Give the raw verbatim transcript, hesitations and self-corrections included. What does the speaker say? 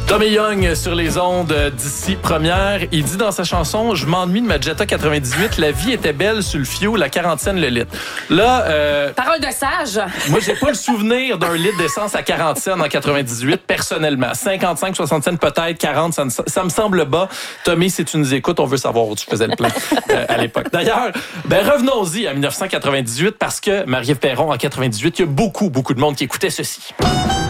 Tommy Young sur les ondes d'ici première. Il dit dans sa chanson « Je m'ennuie de ma Jetta quatre-vingt-dix-huit. La vie était belle sur le fio, la quarantaine le litre. » Là, euh, parole de sage. Moi, j'ai pas le souvenir d'un litre d'essence à quarante cents en quatre-vingt-dix-huit, personnellement. cinquante-cinq, soixante cents peut-être, quarante, ça, ça me semble bas. Tommy, si tu nous écoutes, on veut savoir où tu faisais le plein euh, à l'époque. D'ailleurs, ben revenons-y à dix-neuf cent quatre-vingt-dix-huit parce que Marie-Ève Perron, en quatre-vingt-dix-huit, il y a beaucoup, beaucoup de monde qui écoutait ceci.